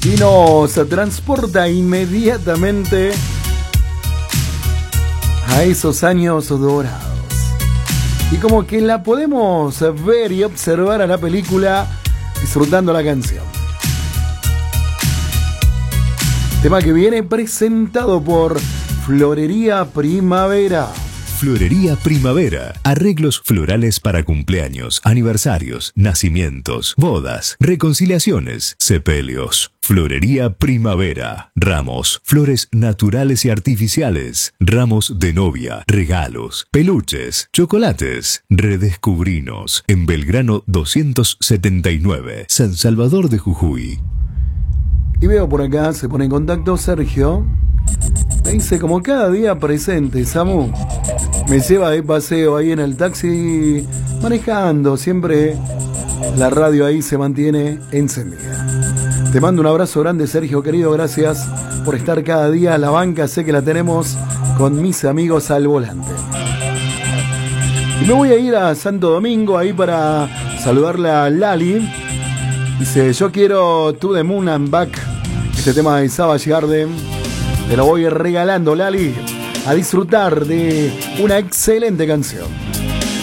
y nos transporta inmediatamente a esos años dorados. Y como que la podemos ver y observar a la película disfrutando la canción. Tema que viene presentado por Florería Primavera. Florería Primavera. Arreglos florales para cumpleaños, aniversarios, nacimientos, bodas, reconciliaciones, sepelios. Florería Primavera. Ramos, flores naturales y artificiales, ramos de novia, regalos, peluches, chocolates. Redescubrinos en Belgrano 279, San Salvador de Jujuy. Y veo por acá, se pone en contacto Sergio. Me dice, como cada día presente, Samu. Me lleva de paseo ahí en el taxi, manejando. Siempre la radio ahí se mantiene encendida. Te mando un abrazo grande, Sergio, querido. Gracias por estar cada día. La banca sé que la tenemos con mis amigos al volante. Y me voy a ir a Santo Domingo ahí para saludarle a Lali. Dice, yo quiero To The Moon and Back. Este tema de Savage Garden. Te lo voy regalando, Lali. A disfrutar de una excelente canción.